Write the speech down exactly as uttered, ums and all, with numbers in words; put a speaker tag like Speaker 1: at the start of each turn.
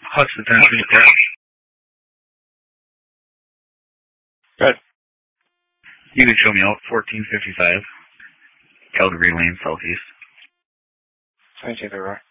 Speaker 1: What's the time for your call?
Speaker 2: Good.
Speaker 1: You can show me out. fourteen fifty-five. Calgary Lane, Southeast.
Speaker 2: twenty-two February.